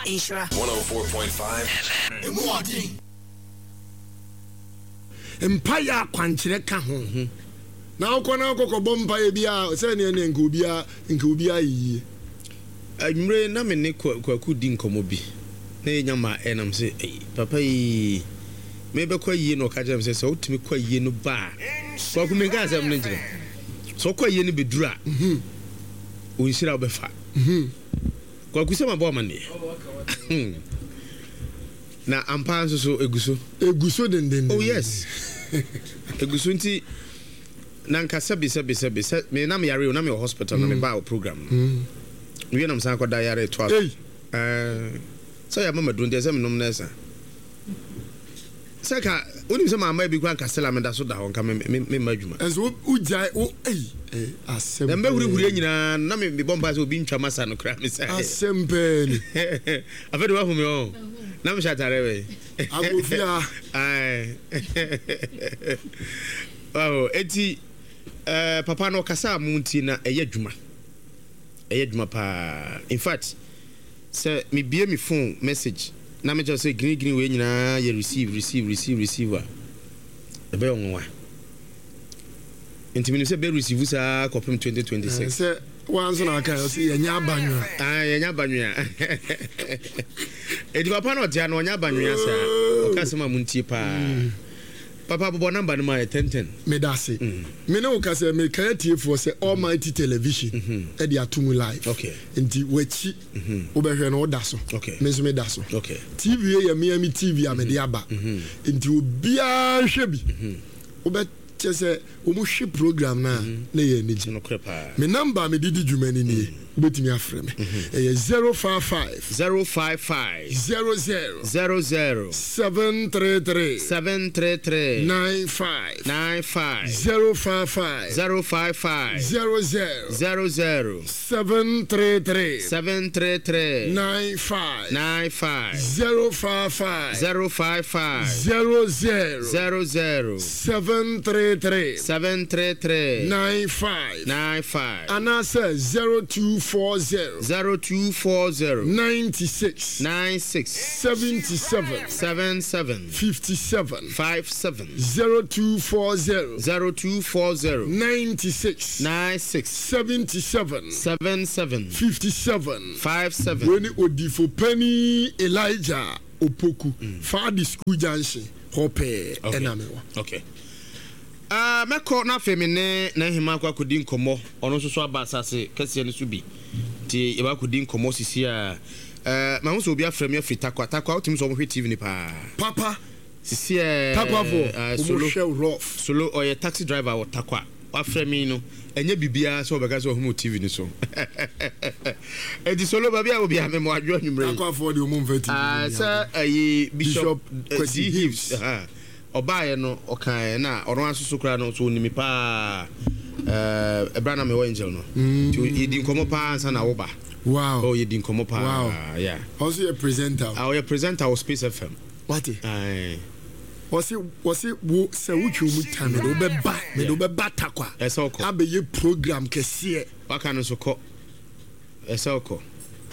Ishra 104.5 FM. Empire kwankyere ka ho. Na okona kokobọ mpaye bia se ne ne nkubia yi. Anwure na me ne kwaku di nkomo bi. Na yenya ma enam se papa yi me be kwa yi no ka jam se otimi kwa yi no ba. Kwaku me ga asem ne njire. So kwa yi no bedura. O nsira obefa. Kwaku se ma bo ma ne. Na ampa so eguso den. Oh yes. Eguso nti na nkasa be me na me yare na me hospital na me ba program. We na msan kwada yare to so ya mama dun de se me nom na esa. Saka oni se mama bi kwa nkasela me da so da ho nka me madwuma. Enso ujai asem. Na me huri nyina na me bomba se obi ntwa masa no kra me say. Asem pen. Afedo wa hu me o. Na me shatare we. Agofia. Ai. Oh, eti papa no kasa munti na eye dwuma pa. In fact, say me bie me phone message na me just say green we nyina ye receive ebe onwa. Enti me say be receive sa kopem 2026. Say once na aka say yenya abanwa. Yenya abanwa. Edi papa no dia no nya abanwa sa. O kasa ma munti pa. Papa bobo number no my 1010 me da se me no ka se me ka tie for say Almighty Television e dia tumu live. Okay. Nti wachi obehwe no da so. Okay. Me so me da so. Okay. TV ya Miami TV a me dia ba. Nti obia hwe bi obe chese omo hwe program na ye ni no krepa. Me number me didi dwumani ni betimi afre me 055 00 733 95 055 00 733 95 055 00 733 95 Anasa 0240 96 77 57 0240 96 77 57 when odifo penny Elijah Opoku Fadi School Junction hope enamewa. Okay. Meko na femine na hima kwa kudi nkomo ono so aba asase kase ne so bi ti e ba kudi nkomo sisi a ma hu so obi afrem ya fitakwa otimi so mo hwe TV ni papa sisi takwa for solo oye taxi driver wa takwa afrem no enye bibia so obeka so hu TV ni so e di solo ba bia obi ame mo adwo nwumre takwa for the mo mfa TV sa Bishop Kwesi Hives obaye no okan na oro asusu kra no so nimi pa ebrana me angel no to yedi nkomo pa ansa na wo ba. Wow. Oh, yedi nkomo pa. Wow. Yeah. Also a presenter. Our presenter was Space FM. What? Aye. Was it wo se wuchu mu tame do be ba takwa. Esoko. Abeye program kese. Waka no so ko. Esoko.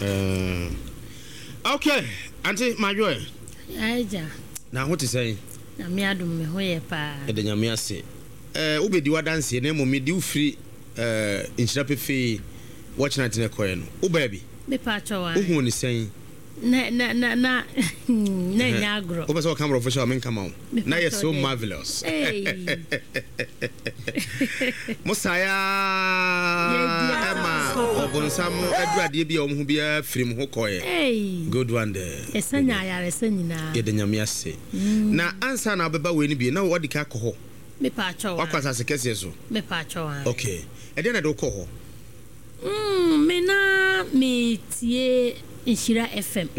Okay, Auntie Majoy. Aja. Na what is saying? Na me adum me hoye pa. E de nyame ase. Ubedi wadanse na momi di ufiri inchira pefe watch night na koye no. Ubabi. Me pa chowa. Uhu ni saying. Na nyagro. Oba so camera official men come on. Now you're so marvelous. Hey. Mosaya Emma Obonsam Edward bi o mu bia film ho koye. Hey. Good one there. Esanya yare senyina. Ye de nyame ase. Na ansa na obeba we ni bi na wo de ka ko ho. Me pa chowa. Wakwasa se kese so. Me pa chowa. Okay. E de na do ko ho. Me na me tie Ishira FM.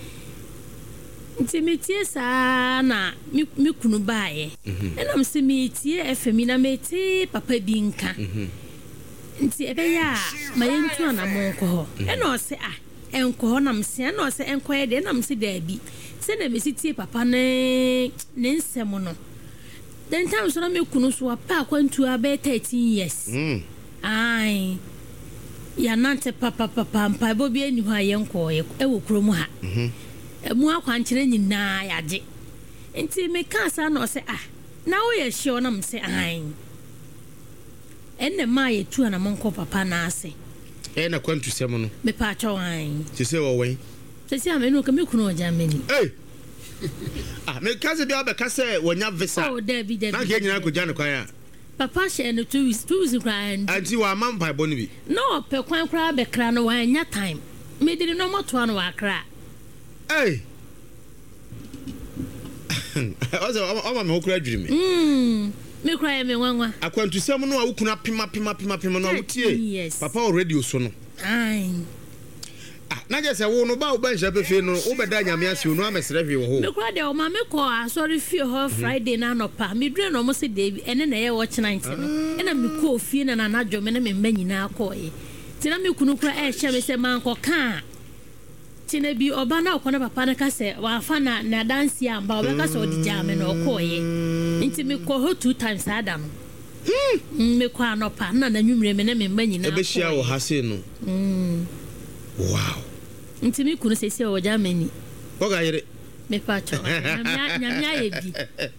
Nti metie sa na me kunu baaye. Enam se metie FM na metie papa bi nka. Nti ebeya ma yentu anamon ko ho. Ena o se enko ho na mse na o se enko ye de na mse da bi. Se na me sitie papa ne nsem no. Den time so na me kunu so apa kwantu abe 13 years. Ai. ya nante papa mpa bo bi ani ho ayenko e wo kromu ha mu akwankyere nyina yaje nti me ka sa na o se na wo ye hye ona mse ahan enne ma ye tu na monko papa na ase na kwantu sem no me pa cha wan ti se wo wen se si amenu ka me kunu oja meni me ka se bia be ka se wonya visa David na ke nyina ko jane kwan a papa she no 2 weeks grand anti wa man pai boni bi no pe kwan kra be kra no wan nya time me diri no moto no wa kra ozo o me hokura adwiri me me kra me wanwa akwantu sem no a wukuna pima no wutie papa already oso no na je se wo no ba wo ban hya pefe no wo beda nyame ase no amesere hwe wo ho me kra de o ma me ko asori fie ho Friday na no pa me dure no mo se David ene na ye wo chena nti no ena me ko fie na na adwo me na me manyina akoye ti na me kunu kra hye me se man ko ka tina bi oba na okona papa na ka se wa fa na dance ya mba oba ka se odi jame na okoye nti me ko ho 2 times adam me ko anopa na nwumre me na me manyina ebe hia wo hase no wow nti me kunu se o Germany ko ga yire me pa cho nyamya ye bi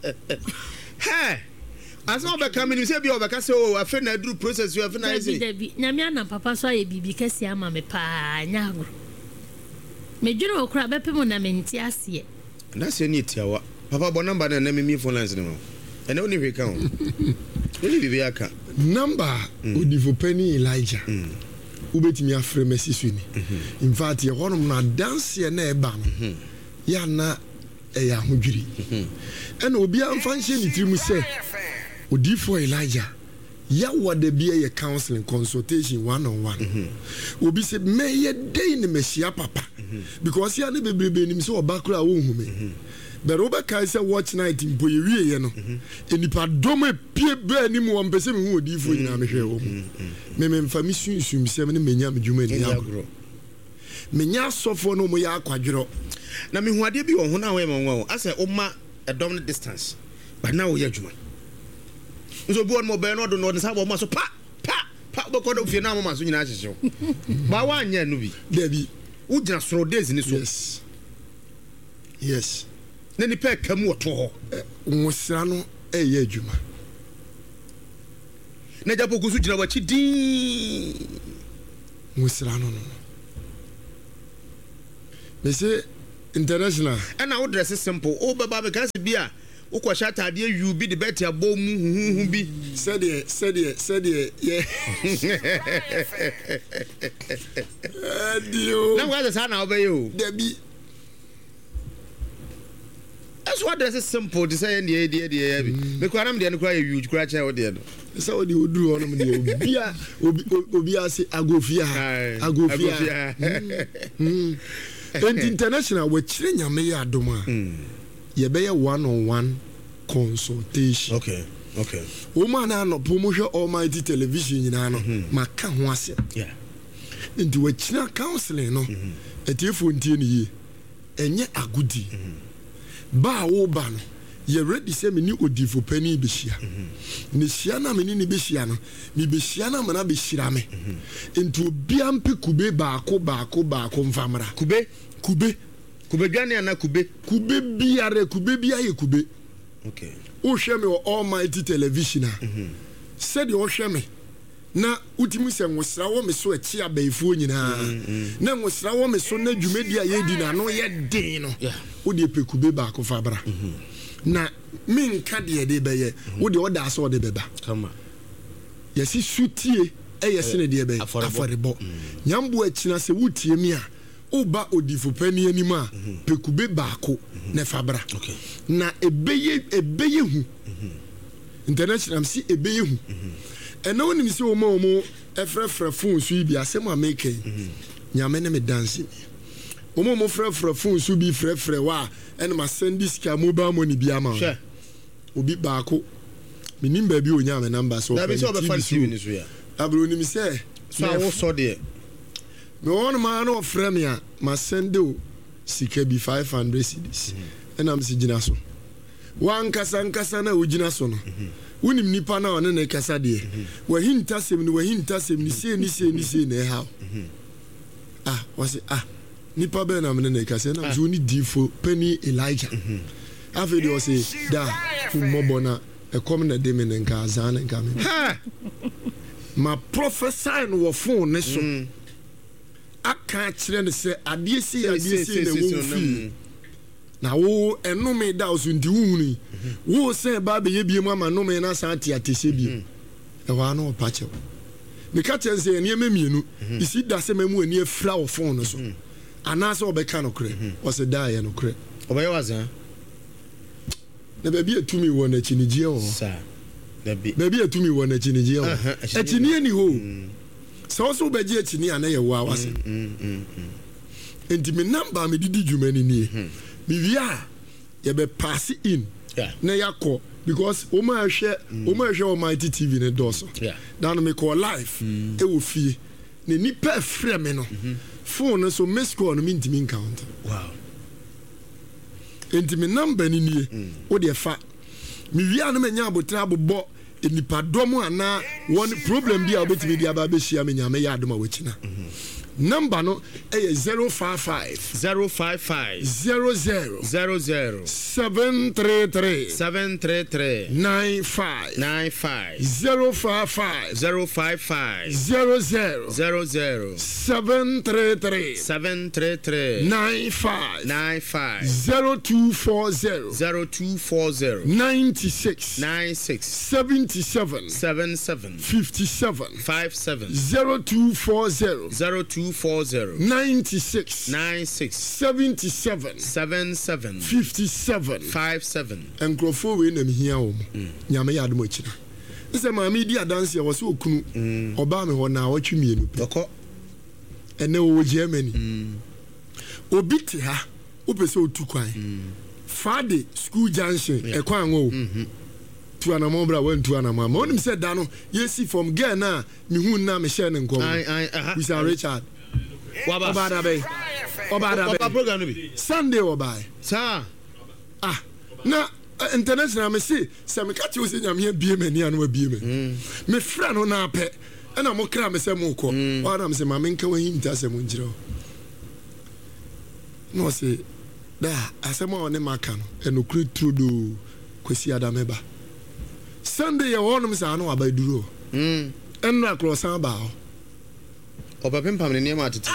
aso be ka me se bi o be ka se o afi na duru process you afi na ise nyamya na papa so ye bibi kesi ama me pa nyagro me dwene okra be pemo na me nti ase na se ni tiawa papa bo number na me mi phone lines no ene oni hwe ka ho oni bibi aka number odifo penny Elijah ubetimi afre mesisuni in fact ye honom na dance na eba no ya na ya hodwiri ena obi amfa nhye ni tirimu se odifo Elijah ya wada bia ye counseling consultation one on one obi se me ye dey ni mehia papa because ya ne bebrebe nim se obakura wo hume but oba kai se watch night mpo ye wie ye no enipa dome pie ba ni mo mpese me hu odifo nyina me hwe wo me mfa mi sunsum se me menya me dwuma ni agro menya sofo no mo ya akwadwero na me hu ade bi wo ho na wo wo ase o ma a dominant distance but now wo ya dwuma nso bi won mo be no do no sa bo ma so pa bo ko do fie na mo ma so nyina ahyehye ba wa anya no bi David wo gina soro days ni so yes na ni pe kamu oto ho nwosra no eye adwuma na japo kusu gina wachi din nwosra no me say international na wo dress simple o baba me kan se bia wo kwa sha tade yu bi de beti abom huhu bi said yeah adio na wa za na obey o David that's what dress simple to say the idea bi me kwa nam de no kwa yu kwa cha wo de no say wo de oduru onum de obi ase agofia and international we chire nyame ya adom a ye be one on one consultation okay o ma na no pomo hwe Almighty television nyina no maka ho ase ndi we chire counseling no etiefo ntie ni ye enye agudi ba wo ba no ye ready say me ni odifo pani be hia ni hia na me ni be hia no me be hia na mana be hira me enti obi ampe kube baako mfamra kube dwane na kube biare ye kube okay o hwe me Almighty television a said o hwe me na utimu se nwosra wo me so achi abaifo nyina na nwosra wo me so na dwumedi a ye di na no ye den no wo de pe kube baako fabra na minka de be ye wo de oda so de beba kama yesi sutie yesi ne de be aforebo nyambo akina se wutie mi a oba odifo pani anim a pekube baako ne fabra na ebeye hu international si ebeye hu ena woni si o mo efrefre phone so bi asem ameke nyame ne me dance o mo frefre phone so bi frefre wa ena ma send this ka mobile money bi ama obi baako minim ba bi o nyame number so da bi so be fan TV ni so ya abro ni mi se so awo so de me won ma no frɛ me a ma send o sika bi 500 cedis ena am si gina so wan kasa na ojina so no wonim nipa na one na kasa de wahinta sem ni se na how was nipa be na me na kasa na so ni difo Penny Elijah after they say da fumobo na e come na de me nka azan nka me ma prophesy no wo phone ne so aka kire ne se ade si na wo fi na wo enome da so ndi wuhuni wo se ba be ye biem ama no me na san tia tese biem e wa na opa che me ka chen se ene memienu isi da se memu ani afra wo phone so ana se obeka no kure o se da ye no kure obaye waza na baby atumi wo na chinije o sa baby atumi wo na chinije o achini ni ho so beje achini ana ye wo awase enti me number me didi dwumani ni me via ye be pass in na yakọ because o ma hwe o my TV ne doso dan me call live e wo fie ne nipa frɛ me no phone so miss call no me count wow enti me number ni nie o de fa me via no me nya abotra abobɔ enipa dom ana one problem bi a obetimi dia ba be hia me nya me ya adoma wachina number no 055 00 733 95 055 00 733 95 0240 96 77 57 0240 96 77 57 enkrofo we na mihia wo nyame ya adom akira nse ma mi di adanse wo se okunu oba me ho na awatwe mienu peko ene wo Germany obi te ha opese otu kwan Friday school junction ekwan wo tu anamo bra wan tu anamo ma onim se da no yesi from girl na mi hu na me share ne nkom we Richard Obada Bay program bi Sunday obai sa na international me see se me ka ti o se nyame bie mani anu bie me fra no na pe na mo kra me se mo ko na me se ma me nka wa hinta se mo njiro no se da asema one maka no enokru trudo kwesi adameba Sunday ye wonum sa no abaduro enra krosan ba ho obapempam ne niam atete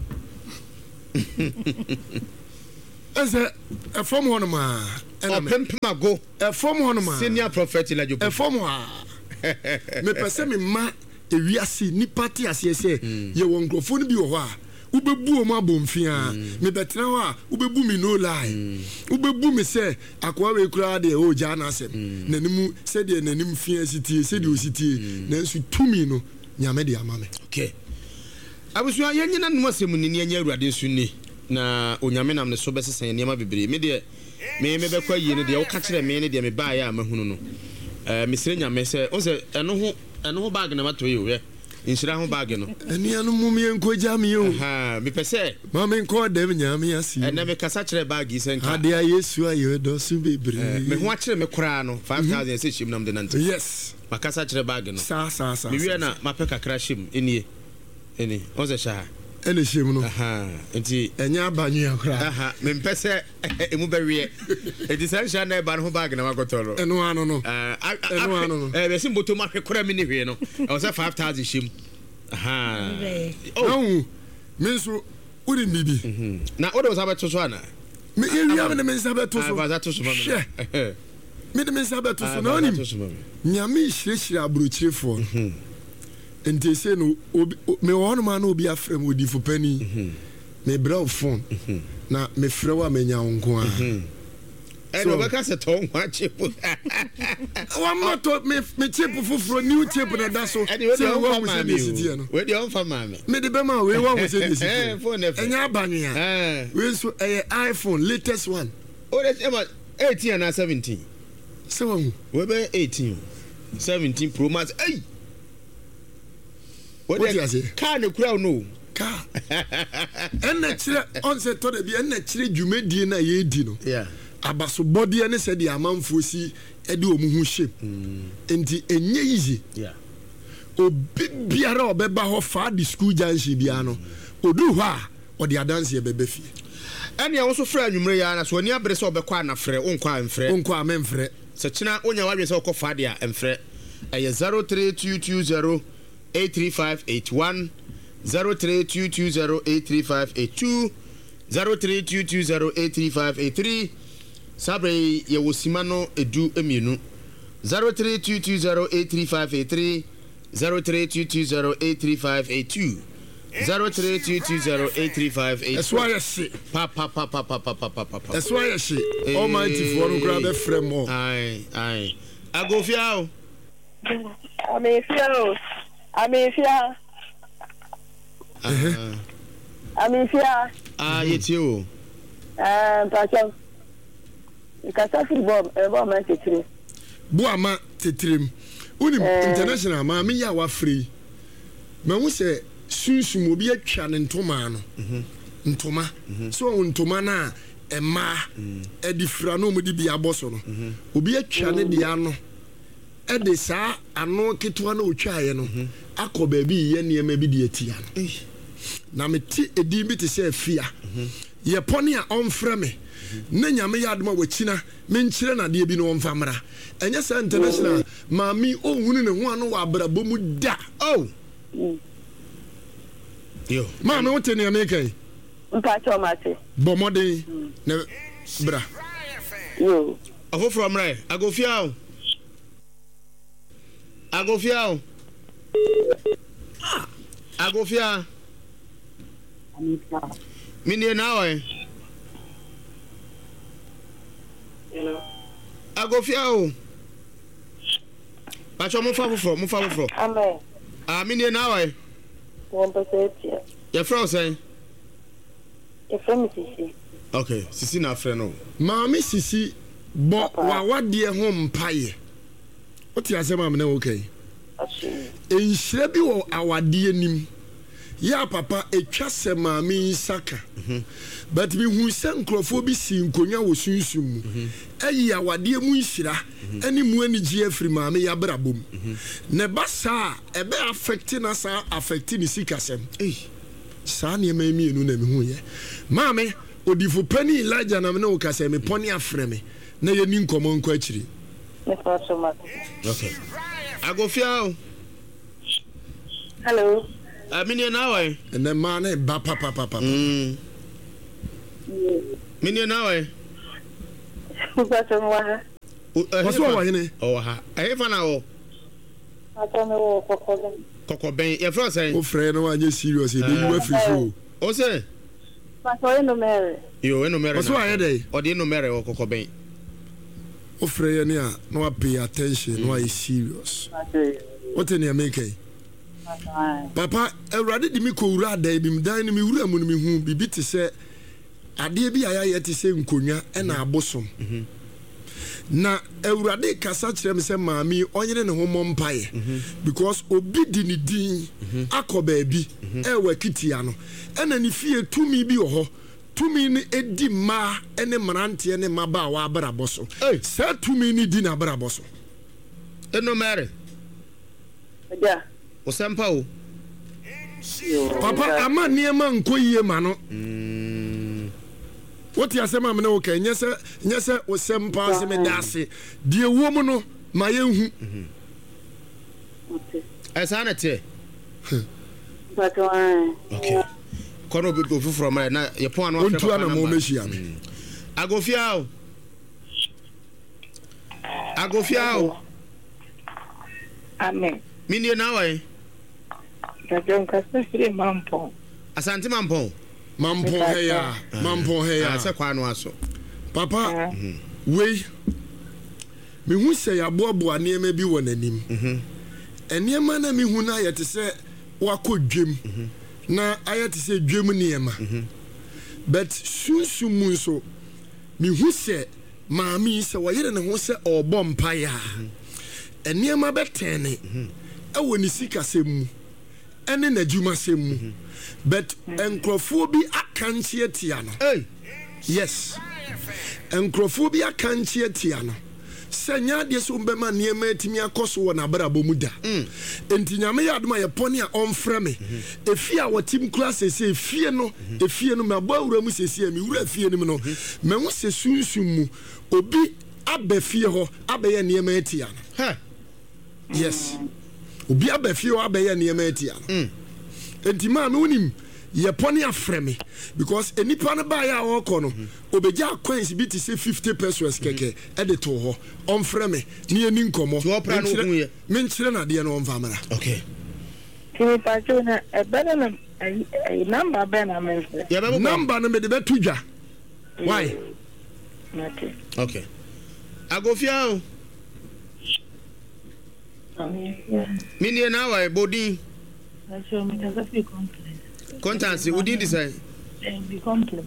ese efom hono ma obapempam go efom hono ma senior prophet Elijah efom ha me pese me ma ewiase ni party asese ye won grofo bi wo ho a ubebu o ma bomfia me betra ho a ubebu mi no lie ubebu me se akwa we kura de o ja na asem nanimu se de nanim fia sitie se de o sitie nansu tumi no nyame de amame okay abusu anyina no asem ni nya awurade nsu ni na onyame nam ne so besesa niam bebre me de me bekwa yie ne de wo ka kire me ne de me ba ya mahunu no me sire nyame se o se eno ho bag na mato yi we inshira ho bag no eni anu mum ye nkoja me o me pese ma me nko dem nyame asi na me kasa kire bag yi senka ade ya Yesu ayo do su bebre me ho akire me kura no 5000 se shim nam de nante yes makasa kire bag no sa me wi na mapeka kra shim eni o ze sha ene shim no enti enya abanyu akra me mpese emu bewie enti san sha na ba no bag na makotoro eno ano no be sim boto ma hwekora me ni hwe no o se 5000 shim me so uri bibi na odo sa beto so ana me area me me sa beto so ba za to so ba me de me sa beto so na oni nyame hirehire abrochirefo enti se no me wono ma na obi afrem odi fo pani me bra phone na me frewa me nya nko a no baka se ton wa chip wa moto me chip fufuro new chip na da so se wa mo se city no we dey on fa mama me de be ma we wa mo se city phone enya abanyu a we so iPhone latest one o dey 18 and 17 se wa we be 18 17 Pro Max what you say car no kura no car enna chire on se to de bi enna chire dwumedie na ye di no abaso body ne said the amanfo si e de omu hu shape enti enye easy obi biara obeba ho fa the school junction bia no odu ho a o de adanse bebe fie ene ya wo so fra anwumre ya na so oni abere se obekwa na frɛ onkwa amfrɛ onkwa amemfrɛ se kina onya wadwe se okofa de a emfrɛ eye 0322083581 0322083582 0322083583 sabre ye wosima no edu emienu 0322083583 0322083582 0322083582 that's why I say pa that's why I say almighty for no grab a frame more ai agofia Amefia yeti o pacha ikasa football man tetire bo ama tetirem unim international ma me ya wa free ma hu se sunsum obi atwa ne ntoma no ntoma so ntoma na ema edifra no mudi bia boso no obi atwa ne dia no ede saa ano ketwa na otwa ye no akoba bi ye ne ma bi de atia no na meti edi bi te se afia ye poni a onfrɛ me na nyame ya adoma wachina me nkyire na de bi no onfa mra enye sa international maami ohunu ne ho ano wa abrabɔ mu da yo maami wote ne America mpa chomate bomode ne bra yo afoforo mra agofia mini na wa hello agofia o pacho mo fa foforo amen mini na wa won pese ya fro say e from sisi okay sisi na afre no maami sisi bo wa wade ho mpaye oti asema me na okay enhyira bi wo awade anim ya papa etwa se maami saka but bi hu se nkrofo bi si nkonya wo sunsum mu ayi awade mu nhyira ani mu ani gie afri maami ya brabom ne basa ebe affect na sa affect ni sikasem sa ne ma mi enu na me hu ye maami odifo pani Elijah na me no kase me poni afre me na ye ni nkomo nko akiri okay agofia hello mini na wa and the man ba papa mini na wa what's what hine ha efa na wo atome wo kokoben ye fro say o frɛ no anye serious e be you free so o say paso no mere yo no mere what's what hine dey o de no mere wo kokoben o frɛ ye ne a no pay attention no is serious what in America papa Ewrade di mi ko wura da bi mdan ni mi wura mu ni mi hu bibi te se ade bi aya ye te se nkonwa e na abosom na Ewrade kasa kyerɛ me se maami onyere ne ho mompae because obi di ni din akoba bi e wa kitia no e na ni fie tumi bi ho tumi ni edi ma ene mrantie ne maba wa abrabɔ so sa tumi ni di na abrabɔ so eno mere ja osempa o papa ama niema nko yie ma no woti asema me na wo ka nyese osempa se me dase die wo mu no ma yenhu esa na te but okay kono be fufuro ma na ye pon anu afre papa na mo mehia no agofia amen mini na wa John Kasifiri Mampo. Asante Mampo heya. Ase kwa no aso. Papa, we hu se ya boabo anema bi wonanim. Enema na me hu na yete se wakodwem. Na ayete se dwem niema. But sunsumun so me hu se maami se wayere ne ho se obom paya. Enema betene. Ewo ni sikasem mu. Ene na juma semu but enkrofo bi akanchie tia no yes nkrofo bi akanchie tia no senya de so mbema niema atimi akoso wo na brabo mu da enti nyame ya adoma ye poni a onfrɛ me efi a wotim classes efie no mabo awura mu sesi mi wura fie no no me hu se sunsun mu obi abafie ho abeye niema atia no yes obi abafie ho abeye niema atia no enti ma me unim ye poni afrɛ me because enipa no ba ya woko no obeja coins bi ti say 50 pesos keke e de to ho onfrɛ me ne ani nkomo me nkyere na de no onfa mara okay kini pacho na ebele na number be na me number no me de betu dwa why okay agofia mini na wa body pacho me kaza fi contents we did decide be complex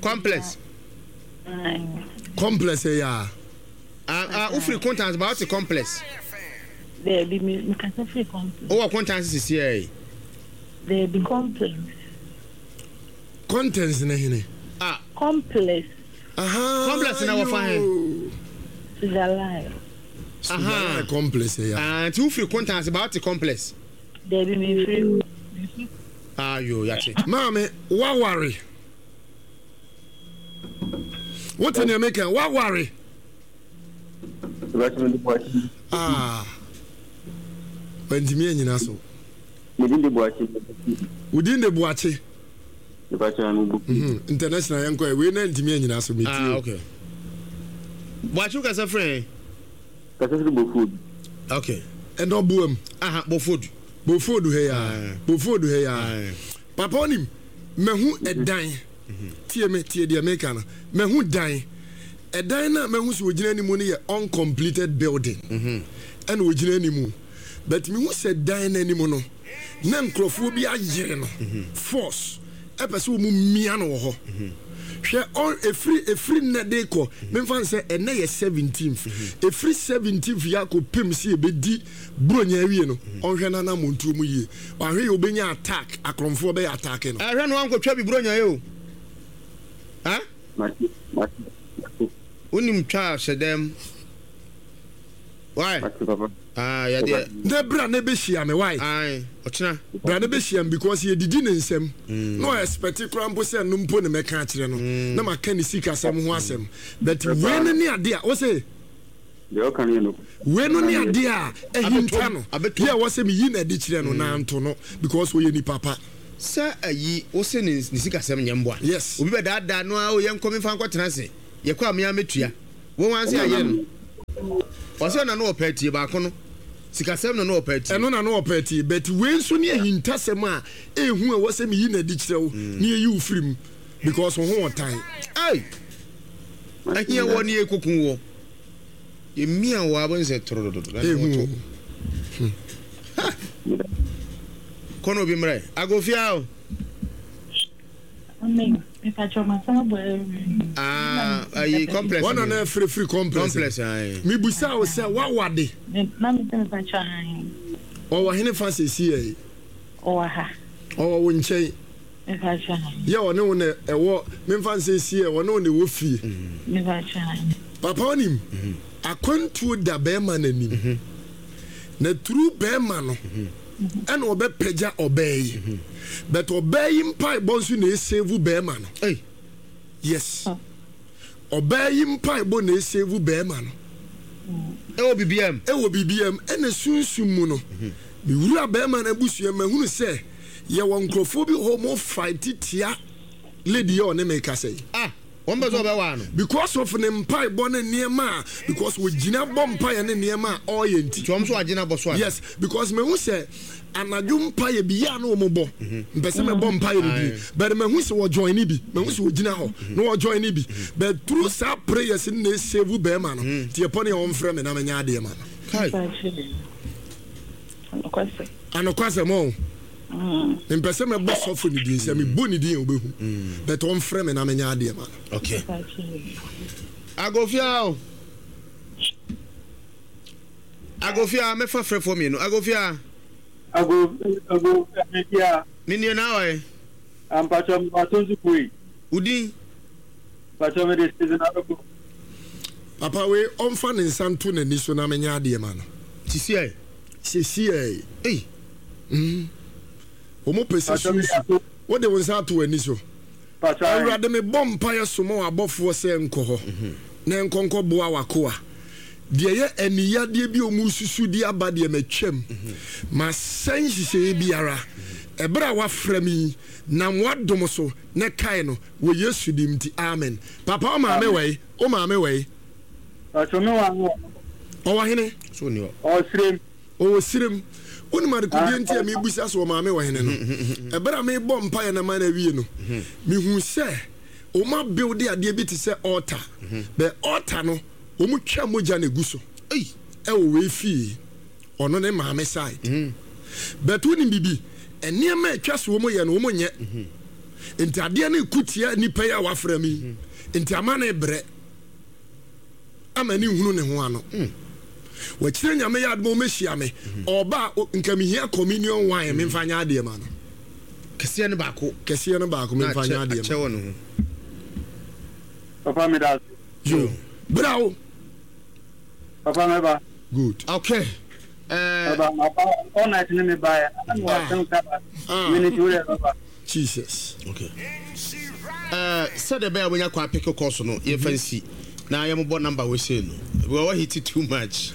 complex yeah free contents about the complex there be me kaza fi complex oh contents is here there be complex contents na hine complex complex na wa fine is alive complex yeah and two free contents about the complex there be me free yo yache mama wa worry what in America wa worry when di me nyina so within the boache international yanko we na di me nyina so me okay boache ka sa friend food okay and obuam bofood he ya papa onim mehu edan tie de America na mehu dan edan na mehu so ogina ni mu ne uncompleted building and ogina ni mu but mehu se dan na ni mu no na nkrofo bi agere no force epese mu mia no ho hwe on every nadeko memfan say ene ye 17th every 17th yako pem si ebedi bronya awie no onhwe na na montu mu yie ahwe ye obenya attack akromfo be attack no ahwe no anko twa bi bronya ye o ha unim twa sedem why ya de bra na be hia me why ochina bra na be hia because ye didi ne nsem no expect krampo say no mpo ne meka akire no na maka ni sika asem ho asem but when ni ade a wo say de o kan ye no when ni ade a ehinta no ya wo say me yi na de kire no na nto no because wo ye ni papa sa ayi wo say ni sika asem nyembo yes obi be da no a wo ye nkomi fa nkotena se ye kwa me ametua wo wan say aye no wase na no opeti ba kono sikasem no opeti eno na no opeti but we nso ne ahintasem a ehu a wase me yi na di kirewo ne yi ufrim because ho otan ai ahia woni ekokun wo emia wo abonse torododo ehu kono bi mre agofia o amen me pacho masama bo ayi complex one na free complex ai mi busa o se wa wade na me pacho ai o wa hene fa se si ai o wa ha o wo nchen me pacho ye one wo ne ewo me fa se si e one wo ne wo fie me pacho ai papa onim akwantu da be ma nanim na true be ma no and obe peja obey but obey mpai bonsu na save be ma no yes obey mpai bo na save be ma no e wo bbm ene sunsum mu no mi wura be ma na busu ma hunu se ye won krofo bi homo fight tia lady yo ne make say one bezo be wa no because of ne mpai bo na niema because we gina bom mpai na niema all yenti twom so agina bo so yes because me hu se anadwo mpai bi ya na omobo mpese me bom mpai ni bi but me hu se wo join ni bi me hu se wo gina ho no wo join ni bi but through sa prayers na save be ma no tie pone on frɛ me na me nya ade ma no kai anokwase mo mpese me boss of ni din se me boni din obehu but on frɛ me na me nya ade ma no okay agofia me fa frɛ for me no agofia yeah nini na wa ampacho matonzu kui udin Pacho me de season adoko. Papa we omfa ne nsanto na ni so na menya ade ma no. Tisi Sisi Omo pese so. What they won sa to ani so. Pacho. Awurade me bompa ye so mo abofo se enko ho. Na enkonko boa wakoa. De ye aniyade bi omu susu di abade matwam. Ma senhihye biara. Ebra wa frami na mwadom so ne kai no wo Yesu dimti amen. Papa o ma me wei. Pacho me wa no. O wa hene? So ni o. O sirem. Oni ma de kudie ntia me busa so ma me wa hene no. Ebra me bom pa na ma na wie no. Me hu se o ma build ade bi te se altar. Be altar no o mu twa moja na guso. E wo we fi. Ono ne ma me side. But woni bibi eniema atwa so wo mo ye no wo mo nye. Enti ade na ekutia nipa ya wa frami. Enti ama na bre. Amani hunu ne ho ano. Wachire nyame ya admo mehia me. Oba nkamihia communion wine me mfanya ade ma no. Kese ne baako me mfanya ade ma. Che wono ho. Papa me da. Yo. Bravo. Papa me ba. Good. Okay. Papa all night ni me ba. Anu wa tanka ba. Minute ure papa. Jesus. Okay. Said the bear when you pick a course no, you fancy. Now I am about number we say no. We all hit it too much.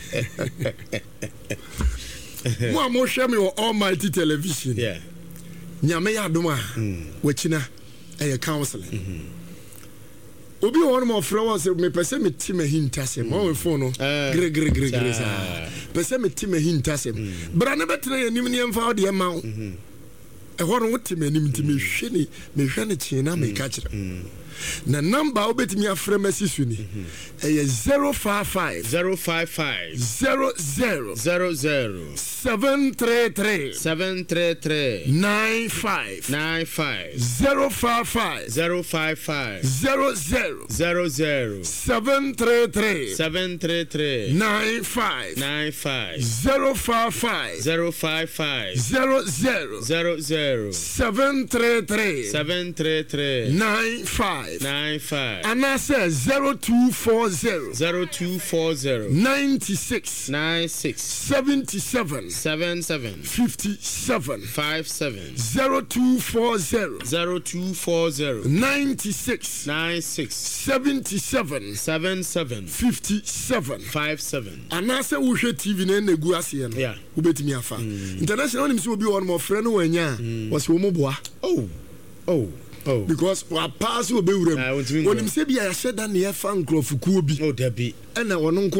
Mo mo share me Almighty Television. Yeah. Nyame ya doma. Wachina counseling. Obi one more flowers me pese me ti me hintasem. Mo phone no. Gre. Pese me ti me hintasem. Bra na betre yanim ne emfa de ma wo. E ho no wote me nim ti me hwe ne china me ka kire. Na number obetimi afrem asisu ni 055 00 733 95 055 00 733 95 055 00 733 95 and I say 0240 96 77 57 0240 96 77 57 and I say we should TV na egu ase no ubetimi afa international nim so obi one more friend no wanya was omoboa because wa pass obewuram onim se bia ya sheda na ye fa nkrofikuo bi oh da bi ena wono